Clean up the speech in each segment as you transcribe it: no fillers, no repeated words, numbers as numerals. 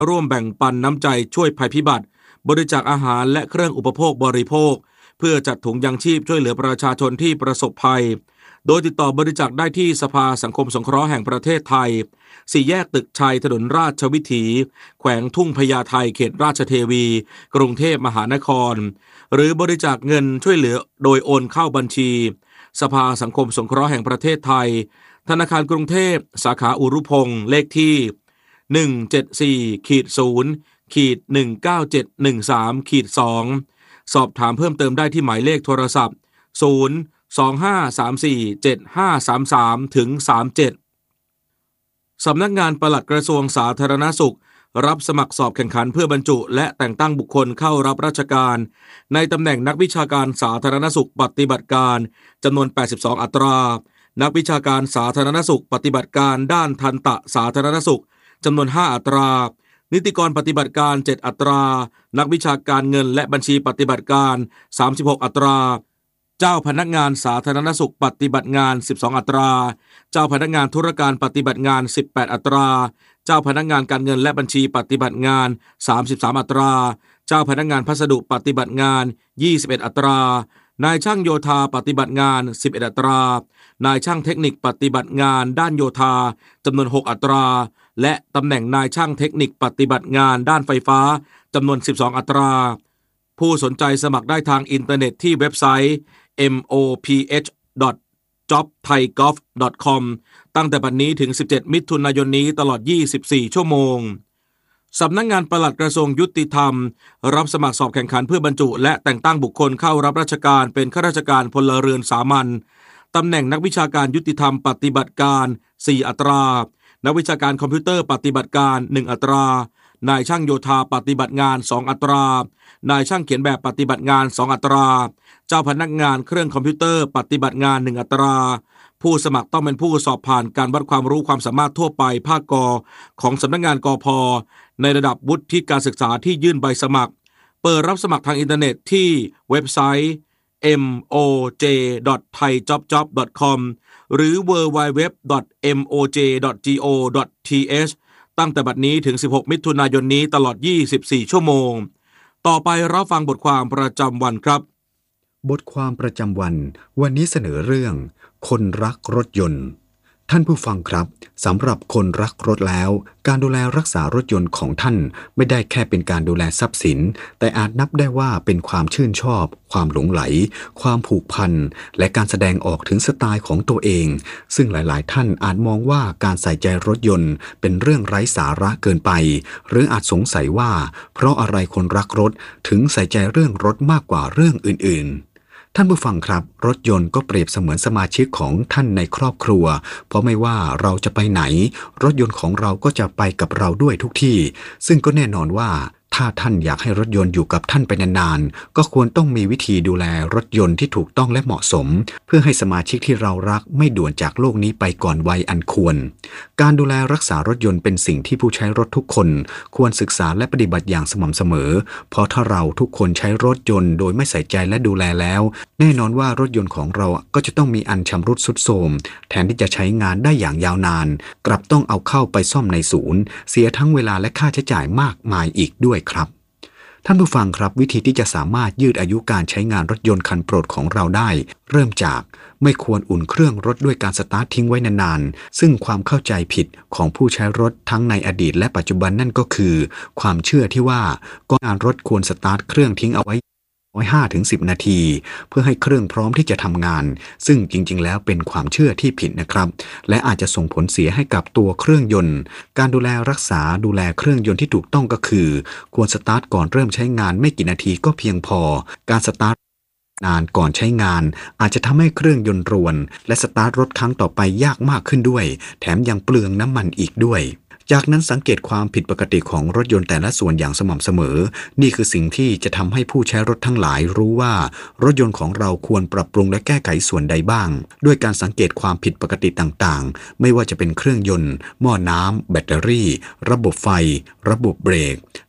ร่วมแบ่งปันน้ำใจช่วยภัยพิบัติบริจาคอาหารและเครื่องอุปโภคบริโภคเพื่อจัดถุงยังชีพช่วยเหลือประชาชนที่ประสบภัยโดยติดต่อบริจาคได้ที่สภาสังคมสงเคราะห์แห่งประเทศไทย4 แยกตึกชัยถนนราชวิถีแขวงทุ่งพญาไทเขตราชเทวีกรุงเทพมหานครหรือบริจาคเงินช่วยเหลือโดยโอนเข้าบัญชีสภาสังคมสงเคราะห์แห่งประเทศไทยธนาคารกรุงเทพสาขาอุรุพงษ์เลขที่174-0-19713-2สอบถามเพิ่มเติมได้ที่หมายเลขโทรศัพท์025347533-37สำนักงานปลัดกระทรวงสาธารณสุขรับสมัครสอบแข่งขันเพื่อบรรจุและแต่งตั้งบุคคลเข้ารับราชการในตำแหน่งนักวิชาการสาธารณสุขปฏิบัติการจำนวน82อัตรานักวิชาการสาธารณสุขปฏิบัติการด้านทันตสาธารณสุขจำนวน5อัตรานิติกรปฏิบัติการ7อัตรานักวิชาการเงินและบัญชีปฏิบัติการ36อัตราเจ้าพนักงานสาธารณสุขปฏิบัติงาน12อัตราเจ้าพนักงานธุรการปฏิบัติงาน18อัตราเจ้าพนักงานการเงินและบัญชีปฏิบัติงาน33อัตราเจ้าพนักงานพัสดุปฏิบัติงาน21อัตรานายช่างโยธาปฏิบัติงาน11อัตรานายช่างเทคนิคปฏิบัติงานด้านโยธาจำนวน6อัตราและตำแหน่งนายช่างเทคนิคปฏิบัติงานด้านไฟฟ้าจำนวน12อัตราผู้สนใจสมัครได้ทางอินเทอร์เน็ตที่เว็บไซต์ moph.jobthaigolf.com ตั้งแต่บัดนี้ถึง17มิถุนายนนี้ตลอด24ชั่วโมงสำนักงานปลัดกระทรวงยุติธรรมรับสมัครสอบแข่งขันเพื่อบรรจุและแต่งตั้งบุคคลเข้ารับราชการเป็นข้าราชการพลเรือนสามัญตำแหน่งนักวิชาการยุติธรรมปฏิบัติการ4อัตรานักวิชาการคอมพิวเตอร์ปฏิบัติการ1อัตรานายช่างโยธาปฏิบัติงาน2อัตรานายช่างเขียนแบบปฏิบัติงาน2อัตราเจ้าพนักงานเครื่องคอมพิวเตอร์ปฏิบัติงาน1อัตราผู้สมัครต้องเป็นผู้สอบผ่านการวัดความรู้ความสามารถทั่วไปภาคกของสำนักงานกพ.ในระดับวุฒิการศึกษาที่ยื่นใบสมัครเปิดรับสมัครทางอินเทอร์เน็ตที่เว็บไซต์ moj.thaijobjob.com หรือ www.moj.go.th ตั้งแต่บัดนี้ถึง16มิถุนายนนี้ตลอด24ชั่วโมงต่อไปรับฟังบทความประจำวันครับบทความประจำวันวันนี้เสนอเรื่องคนรักรถยนต์ท่านผู้ฟังครับสำหรับคนรักรถแล้วการดูแลรักษารถยนต์ของท่านไม่ได้แค่เป็นการดูแลทรัพย์สินแต่อาจนับได้ว่าเป็นความชื่นชอบความหลงไหลความผูกพันและการแสดงออกถึงสไตล์ของตัวเองซึ่งหลายๆท่านอาจมองว่าการใส่ใจรถยนต์เป็นเรื่องไร้สาระเกินไปหรืออาจสงสัยว่าเพราะอะไรคนรักรถถึงใส่ใจเรื่องรถมากกว่าเรื่องอื่นๆท่านผู้ฟังครับรถยนต์ก็เปรียบเสมือนสมาชิกของท่านในครอบครัวเพราะไม่ว่าเราจะไปไหนรถยนต์ของเราก็จะไปกับเราด้วยทุกที่ซึ่งก็แน่นอนว่าถ้าท่านอยากให้รถยนต์อยู่กับท่านไปนานๆก็ควรต้องมีวิธีดูแลรถยนต์ที่ถูกต้องและเหมาะสมเพื่อให้สมาชิกที่เรารักไม่ด่วนจากโลกนี้ไปก่อนวัยอันควรการดูแลรักษารถยนต์เป็นสิ่งที่ผู้ใช้รถทุกคนควรศึกษาและปฏิบัติอย่างสม่ำเสมอเพราะถ้าเราทุกคนใช้รถยนต์โดยไม่ใส่ใจและดูแลแล้วแน่นอนว่ารถยนต์ของเราก็จะต้องมีอันชำรุดทรุดโทรมแทนที่จะใช้งานได้อย่างยาวนานกลับต้องเอาเข้าไปซ่อมในศูนย์เสียทั้งเวลาและค่าใช้จ่ายมากมายอีกด้วยครับท่านผู้ฟังครับวิธีที่จะสามารถยืดอายุการใช้งานรถยนต์คันโปรดของเราได้เริ่มจากไม่ควรอุ่นเครื่องรถด้วยการสตาร์ททิ้งไว้นานๆซึ่งความเข้าใจผิดของผู้ใช้รถทั้งในอดีตและปัจจุบันนั่นก็คือความเชื่อที่ว่าก่อนรถควรสตาร์ทเครื่องทิ้งเอาไว้5-10 นาทีเพื่อให้เครื่องพร้อมที่จะทำงานซึ่งจริงๆแล้วเป็นความเชื่อที่ผิดนะครับและอาจจะส่งผลเสียให้กับตัวเครื่องยนต์การดูแลรักษาดูแลเครื่องยนต์ที่ถูกต้องก็คือควรสตาร์ทก่อนเริ่มใช้งานไม่กี่นาทีก็เพียงพอการสตาร์ทนานก่อนใช้งานอาจจะทำให้เครื่องยนต์รวนและสตาร์ทรถครั้งต่อไปยากมากขึ้นด้วยแถมยังเปลืองน้ำมันอีกด้วยจากนั้นสังเกตความผิดปกติของรถยนต์แต่ละส่วนอย่างสม่ำเสมอนี่คือสิ่งที่จะทำให้ผู้ใช้รถทั้งหลายรู้ว่ารถยนต์ของเราควรปรับปรุงและแก้ไขส่วนใดบ้างด้วยการสังเกตความผิดปกติต่างๆไม่ว่าจะเป็นเครื่องยนต์หม้อน้ำแบตเตอรี่ระบบไฟระบบเบรก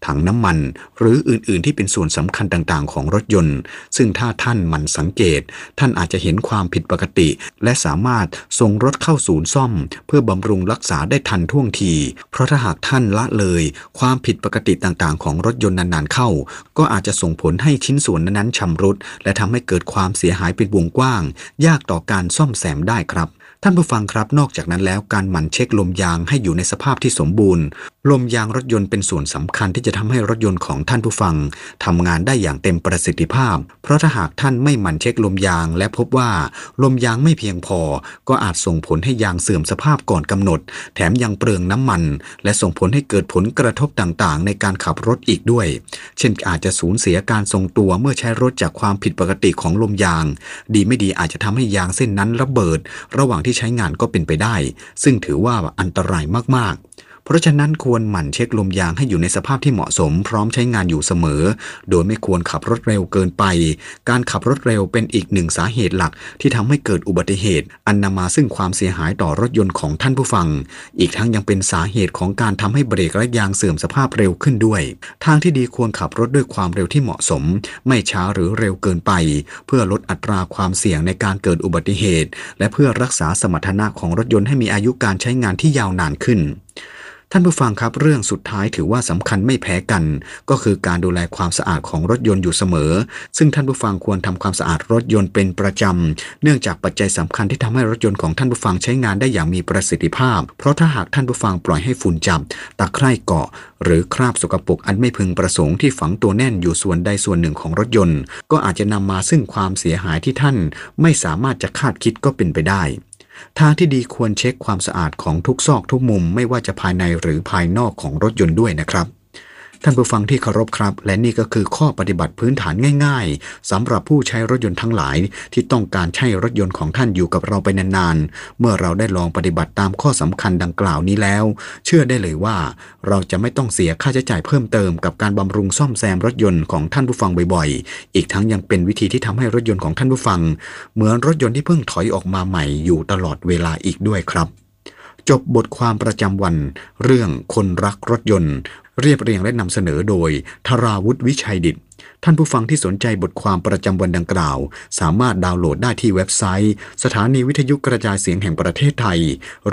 ถังน้ำมันหรืออื่นๆที่เป็นส่วนสำคัญต่างๆของรถยนต์ซึ่งถ้าท่านหมั่นสังเกตท่านอาจจะเห็นความผิดปกติและสามารถส่งรถเข้าศูนย์ซ่อมเพื่อบำรุงรักษาได้ทันท่วงทีเพราะถ้าหากท่านละเลยความผิดปกติต่างๆของรถยนต์นานๆเข้าก็อาจจะส่งผลให้ชิ้นส่วนนั้นๆชำรุดและทำให้เกิดความเสียหายเป็นวงกว้างยากต่อการซ่อมแซมได้ครับท่านผู้ฟังครับนอกจากนั้นแล้วการหมั่นเช็คลมยางให้อยู่ในสภาพที่สมบูรณ์ลมยางรถยนต์เป็นส่วนสำคัญที่จะทำให้รถยนต์ของท่านผู้ฟังทำงานได้อย่างเต็มประสิทธิภาพเพราะถ้าหากท่านไม่หมั่นเช็คลมยางและพบว่าลมยางไม่เพียงพอก็อาจส่งผลให้ยางเสื่อมสภาพก่อนกำหนดแถมยังเปลืองน้ำมันและส่งผลให้เกิดผลกระทบต่างๆในการขับรถอีกด้วยเช่นอาจจะสูญเสียการทรงตัวเมื่อใช้รถจากความผิดปกติของลมยางดีไม่ดีอาจจะทำให้ยางเส้นนั้นระเบิดระหว่างที่ใช้งานก็เป็นไปได้ซึ่งถือว่าอันตรายมากๆเพราะฉะนั้นควรหมั่นเช็คลมยางให้อยู่ในสภาพที่เหมาะสมพร้อมใช้งานอยู่เสมอโดยไม่ควรขับรถเร็วเกินไปการขับรถเร็วเป็นอีกหนึ่งสาเหตุหลักที่ทำให้เกิดอุบัติเหตุอันนำมาซึ่งความเสียหายต่อรถยนต์ของท่านผู้ฟังอีกทั้งยังเป็นสาเหตุของการทำให้เบรกและยางเสื่อมสภาพเร็วขึ้นด้วยทางที่ดีควรขับรถด้วยความเร็วที่เหมาะสมไม่ช้าหรือเร็วเกินไปเพื่อลดอัตราความเสี่ยงในการเกิดอุบัติเหตุและเพื่อรักษาสมรรถนะของรถยนต์ให้มีอายุการใช้งานที่ยาวนานขึ้นท่านผู้ฟังครับเรื่องสุดท้ายถือว่าสำคัญไม่แพ้กันก็คือการดูแลความสะอาดของรถยนต์อยู่เสมอซึ่งท่านผู้ฟังควรทำความสะอาดรถยนต์เป็นประจำเนื่องจากปัจจัยสำคัญที่ทำให้รถยนต์ของท่านผู้ฟังใช้งานได้อย่างมีประสิทธิภาพเพราะถ้าหากท่านผู้ฟังปล่อยให้ฝุ่นจับตะไคร่เกาะหรือคราบสกปรกอันไม่พึงประสงค์ที่ฝังตัวแน่นอยู่ส่วนใดส่วนหนึ่งของรถยนต์ก็อาจจะนำมาซึ่งความเสียหายที่ท่านไม่สามารถจะคาดคิดก็เป็นไปได้ทางที่ดีควรเช็คความสะอาดของทุกซอกทุกมุมไม่ว่าจะภายในหรือภายนอกของรถยนต์ด้วยนะครับท่านผู้ฟังที่เคารพครับและนี่ก็คือข้อปฏิบัติพื้นฐานง่ายๆสำหรับผู้ใช้รถยนต์ทั้งหลายที่ต้องการใช้รถยนต์ของท่านอยู่กับเราไปนานๆเมื่อเราได้ลองปฏิบัติตามข้อสำคัญดังกล่าวนี้แล้วเชื่อได้เลยว่าเราจะไม่ต้องเสียค่าใช้จ่ายเพิ่มเติมกับการบำรุงซ่อมแซมรถยนต์ของท่านผู้ฟังบ่อยๆอีกทั้งยังเป็นวิธีที่ทำให้รถยนต์ของท่านผู้ฟังเหมือนรถยนต์ที่เพิ่งถอยออกมาใหม่อยู่ตลอดเวลาอีกด้วยครับจบบทความประจำวันเรื่องคนรักรถยนต์เรียบเรียงและนำเสนอโดยธราวุฒิวิชัยดิษฐ์ท่านผู้ฟังที่สนใจบทความประจำวันดังกล่าวสามารถดาวน์โหลดได้ที่เว็บไซต์สถานีวิทยุกระจายเสียงแห่งประเทศไทย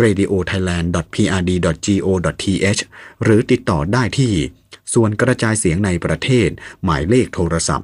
radiothailand.prd.go.th หรือติดต่อได้ที่ส่วนกระจายเสียงในประเทศหมายเลขโทรศัพท์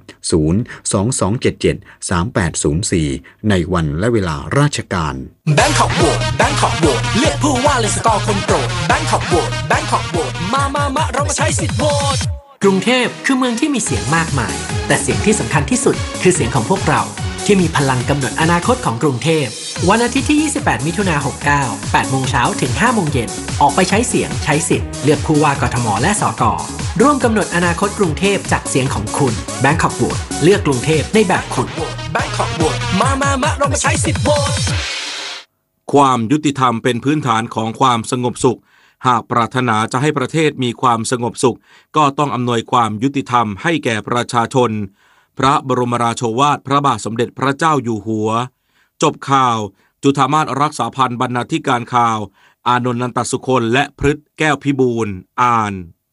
022773804 ในวันและเวลาราชการ Bangkok โหวต Bangkok โหวตเลือกผู้ว่าเลยสกอร์คนโปรด Bangkok โหวต Bangkok โหวตมาเรามาใช้สิทธิ์โหวตกรุงเทพคือเมืองที่มีเสียงมากมายแต่เสียงที่สำคัญที่สุดคือเสียงของพวกเราที่มีพลังกำหนดอนาคตของกรุงเทพวันอาทิตย์ที่ 28 มิถุนายน 69 8 โมงเช้าถึง 5 โมงเย็นออกไปใช้เสียงใช้สิทธิ์เลือกผู้ว่ากทมและสกร่วมกำหนดอนาคตกรุงเทพจากเสียงของคุณ Bangkok โหวตเลือกกรุงเทพในแบบคุณ Bangkok โหวตมาเรามาใช้สิทธิ์โหวตความยุติธรรมเป็นพื้นฐานของความสงบสุขหากปรารถนาจะให้ประเทศมีความสงบสุขก็ต้องอำนวยความยุติธรรมให้แก่ประชาชนพระบรมราโชวาทพระบาทสมเด็จพระเจ้าอยู่หัวจบข่าวจุฑามาสรักษาพันธ์บรรณาธิการข่าวอานนท์ นันตสุคนและพฤทธิ์แก้วพิบูลย์อ่าน